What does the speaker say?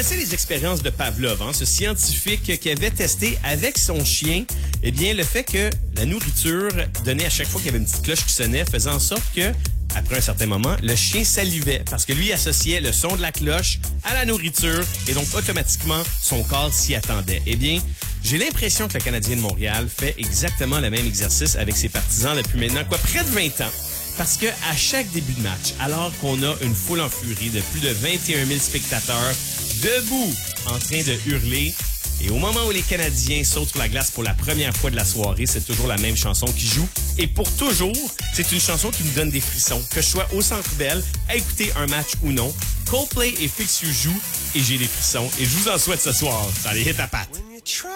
connaissez les expériences de Pavlov, hein, ce scientifique qui avait testé avec son chien, eh bien, le fait que la nourriture donnait à chaque fois qu'il y avait une petite cloche qui sonnait, faisait en sorte que, après un certain moment, le chien salivait parce que lui associait le son de la cloche à la nourriture et donc automatiquement, son corps s'y attendait. Eh bien, j'ai l'impression que le Canadien de Montréal fait exactement le même exercice avec ses partisans depuis maintenant, près de 20 ans. Parce que à chaque début de match, alors qu'on a une foule en furie de plus de 21 000 spectateurs debout en train de hurler, et au moment où les Canadiens sautent sur la glace pour la première fois de la soirée, c'est toujours la même chanson qui joue. Et pour toujours, c'est une chanson qui nous donne des frissons. Que je sois au Centre Bell, à écouter un match ou non, Coldplay et Fix You jouent et j'ai des frissons. Et je vous en souhaite ce soir. Ça les hit à patte.